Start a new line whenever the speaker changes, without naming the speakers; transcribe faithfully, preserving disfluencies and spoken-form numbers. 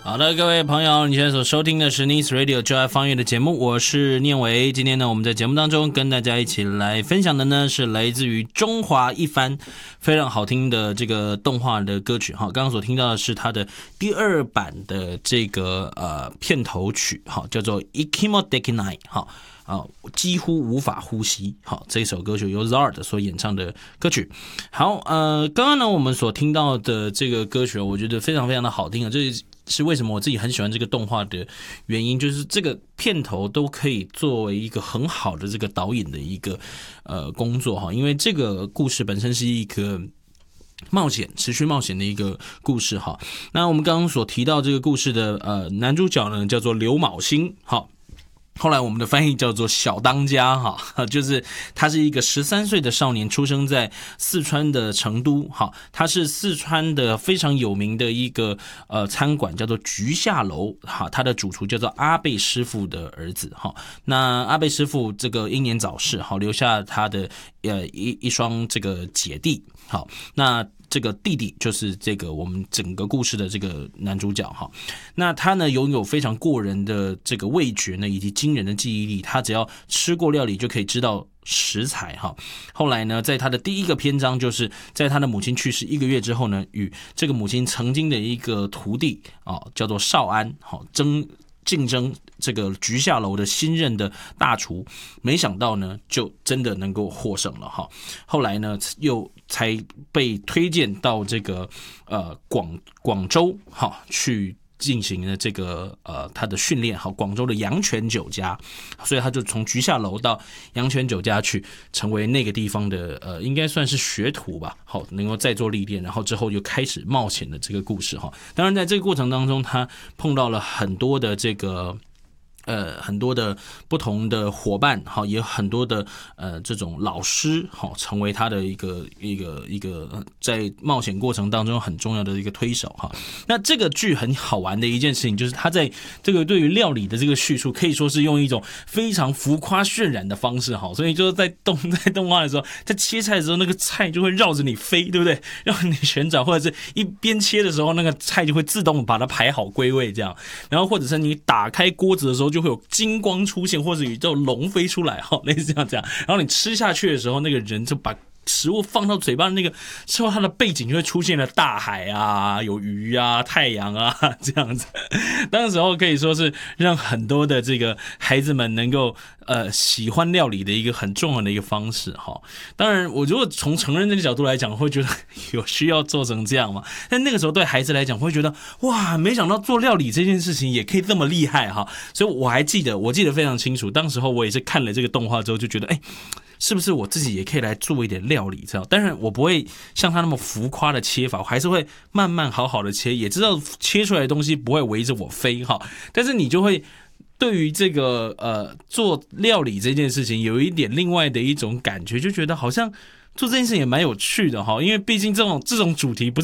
好的，各位朋友，你现在所收听的是 Nice Radio 就爱方言的节目，我是念维。今天呢，我们在节目当中跟大家一起来分享的呢，是来自于中华一番非常好听的这个动画的歌曲哈。刚刚所听到的是它的第二版的这个呃片头曲哈，叫做 Ikimo Dekinai 哈。啊，几乎无法呼吸。好，这首歌曲由 Zard 所演唱的歌曲。好，呃，刚刚呢我们所听到的这个歌曲，我觉得非常非常的好听啊。这是为什么我自己很喜欢这个动画的原因，就是这个片头都可以作为一个很好的这个导演的一个呃工作哈，因为这个故事本身是一个冒险、持续冒险的一个故事哈。那我们刚刚所提到这个故事的呃男主角呢，叫做刘昴星，好。后来我们的翻译叫做小当家哈，就是他是一个十三岁的少年，出生在四川的成都哈，他是四川的非常有名的一个呃餐馆叫做菊下楼哈，他的主厨叫做阿贝师傅的儿子哈。那阿贝师傅这个英年早逝哈，留下他的呃一一双这个姐弟好，那这个弟弟就是这个我们整个故事的这个男主角哈，那他呢拥有非常过人的这个味觉呢，以及惊人的记忆力，他只要吃过料理就可以知道食材哈。后来呢，在他的第一个篇章，就是在他的母亲去世一个月之后呢，与这个母亲曾经的一个徒弟啊，叫做少安，好争竞争这个菊下楼的新任的大厨，没想到呢，就真的能够获胜了哈。后来呢，又才被推荐到这个呃广广州哈去进行了这个呃他的训练哈，广州的阳泉酒家，所以他就从菊下楼到阳泉酒家去，成为那个地方的呃应该算是学徒吧，好能够再做历练，然后之后就开始冒险的这个故事哈。当然在这个过程当中，他碰到了很多的这个。呃，很多的不同的伙伴，哈，也有很多的呃这种老师，哈，成为他的一个一个一个在冒险过程当中很重要的一个推手，哈。那这个剧很好玩的一件事情，就是他在这个对于料理的这个叙述，可以说是用一种非常浮夸渲染的方式，哈，所以就是在动在动画的时候，在切菜的时候，那个菜就会绕着你飞，对不对？让你旋转，或者是一边切的时候，那个菜就会自动把它排好归位，这样。然后或者是你打开锅子的时候，就会有金光出现，或者宇宙龙飞出来，类似这样这样。然后你吃下去的时候，那个人就把食物放到嘴巴的那个之后，它的背景就会出现了大海啊，有鱼啊，太阳啊，这样子。当时候可以说是让很多的这个孩子们能够呃喜欢料理的一个很重要的一个方式哈。当然，我如果从成人这个角度来讲，会觉得有需要做成这样嘛？但那个时候对孩子来讲，会觉得哇，没想到做料理这件事情也可以这么厉害哈。所以我还记得，我记得非常清楚，当时候我也是看了这个动画之后，就觉得哎。是不是我自己也可以来做一点料理？这样，当然我不会像他那么浮夸的切法，我还是会慢慢好好的切，也知道切出来的东西不会围着我飞哈。但是你就会对于这个呃做料理这件事情有一点另外的一种感觉，就觉得好像做这件事情也蛮有趣的哈，因为毕竟这种这种主题不是。